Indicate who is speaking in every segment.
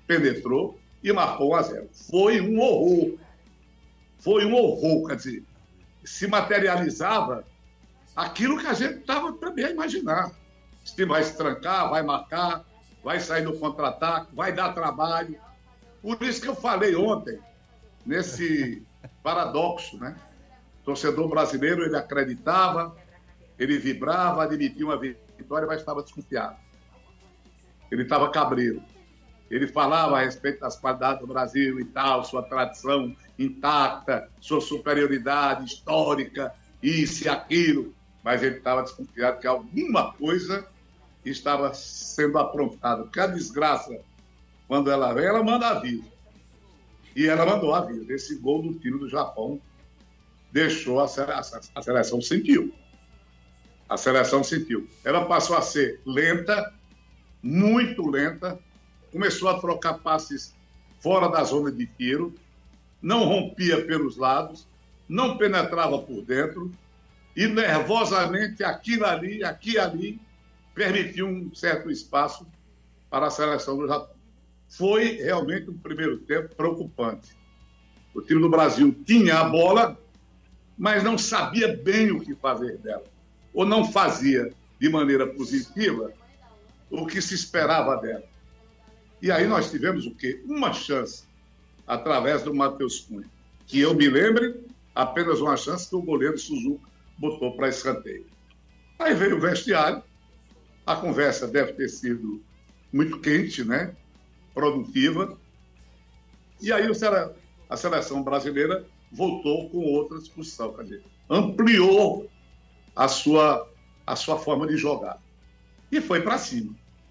Speaker 1: penetrou e marcou 1-0. Foi um horror. Foi um horror, quer dizer, se materializava aquilo que a gente estava também a imaginar. O time vai se trancar, vai marcar, vai sair no contra-ataque, vai dar trabalho. Por isso que eu falei ontem, nesse paradoxo, né? O torcedor brasileiro, ele acreditava, ele vibrava, admitia uma vitória, mas estava desconfiado. Ele estava cabreiro. Ele falava a respeito das qualidades do Brasil e tal, sua tradição intacta, sua superioridade histórica, isso e aquilo. Mas ele estava desconfiado que alguma coisa estava sendo aprontada. Porque a desgraça, quando ela vem, ela manda aviso. E ela mandou aviso. Esse gol do time do Japão deixou a seleção sentiu. A seleção sentiu. Ela passou a ser lenta, muito lenta, começou a trocar passes fora da zona de tiro, não rompia pelos lados, não penetrava por dentro e nervosamente aqui e ali permitiu um certo espaço para a seleção do Japão. Foi realmente um primeiro tempo preocupante. O time do Brasil tinha a bola, mas não sabia bem o que fazer dela, ou não fazia de maneira positiva o que se esperava dela. E aí nós tivemos o quê? Uma chance, através do Matheus Cunha, que eu me lembre, apenas uma chance que o goleiro Suzuki botou para escanteio. Aí veio o vestiário, a conversa deve ter sido muito quente, né? Produtiva, e aí a seleção brasileira voltou com outra discussão, quer dizer, ampliou a sua forma de jogar. E foi para cima.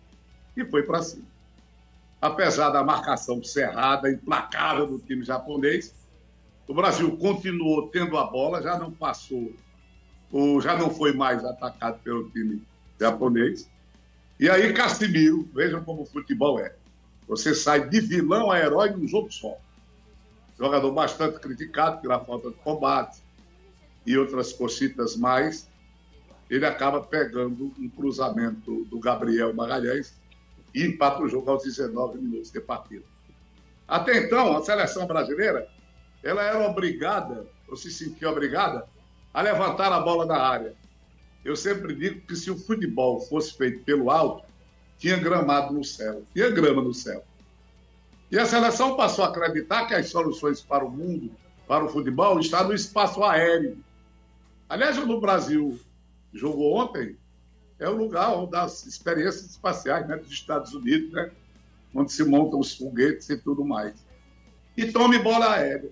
Speaker 1: Apesar da marcação cerrada, implacável do time japonês, o Brasil continuou tendo a bola, já não passou, ou já não foi mais atacado pelo time japonês. E aí, Casemiro, vejam como o futebol é. Você sai de vilão a herói num jogo só. Jogador bastante criticado pela falta de combate e outras cositas mais. Ele acaba pegando um cruzamento do Gabriel Magalhães e empata o jogo aos 19 minutos de partida. Até então, a seleção brasileira, ela era obrigada, ou se sentia obrigada, a levantar a bola na área. Eu sempre digo que se o futebol fosse feito pelo alto, tinha gramado no céu, tinha grama no céu. E a seleção passou a acreditar que as soluções para o mundo, para o futebol, estão no espaço aéreo. Aliás, o Brasil jogou ontem, é o lugar das experiências espaciais, né, dos Estados Unidos, né, onde se montam os foguetes e tudo mais. E tome bola aérea,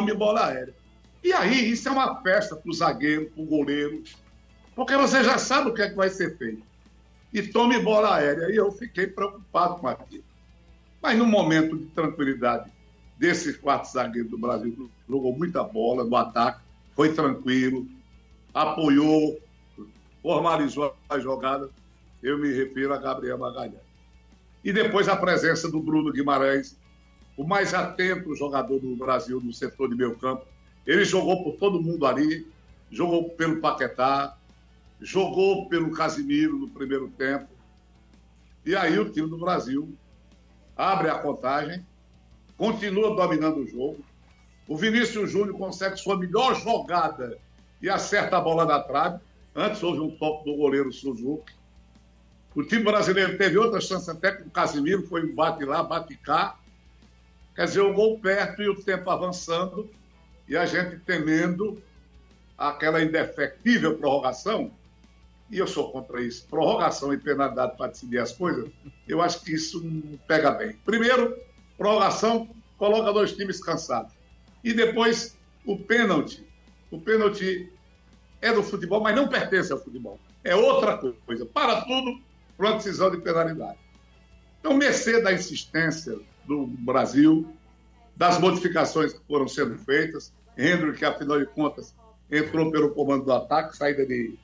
Speaker 1: E aí, isso é uma festa para o zagueiro, para o goleiro, porque você já sabe o que é que vai ser feito. E tome bola aérea. E eu fiquei preocupado com aquilo. Mas no momento de tranquilidade desses 4 zagueiros do Brasil, jogou muita bola no ataque, foi tranquilo, apoiou, formalizou a jogada. Eu me refiro a Gabriel Magalhães. E depois a presença do Bruno Guimarães, o mais atento jogador do Brasil no setor de meio campo. Ele jogou por todo mundo ali, jogou pelo Paquetá, jogou pelo Casemiro no primeiro tempo. E aí o time do Brasil abre a contagem, continua dominando o jogo. O Vinícius Júnior consegue sua melhor jogada e acerta a bola na trave. Antes houve um toque do goleiro Suzuki. O time brasileiro teve outra chance até com o Casemiro, foi um bate lá, bate cá. Quer dizer, o gol perto e o tempo avançando, e a gente temendo aquela indefectível prorrogação. E eu sou contra isso. Prorrogação e penalidade para decidir as coisas, eu acho que isso não pega bem. Primeiro, prorrogação coloca 2 times cansados. E depois, o pênalti. O pênalti é do futebol, mas não pertence ao futebol. É outra coisa. Para tudo, para uma decisão de penalidade. Então, mercê da insistência do Brasil, das modificações que foram sendo feitas, Hendrick, que, afinal de contas, entrou pelo comando do ataque, saída de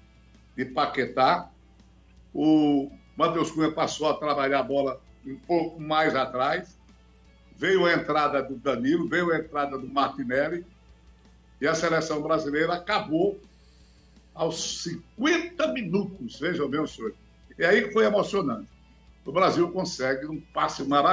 Speaker 1: Paquetá. O Matheus Cunha passou a trabalhar a bola um pouco mais atrás. Veio a entrada do Danilo, veio a entrada do Martinelli, e a seleção brasileira acabou aos 50 minutos, vejam bem, senhor. E aí foi emocionante. O Brasil consegue um passe maravilhoso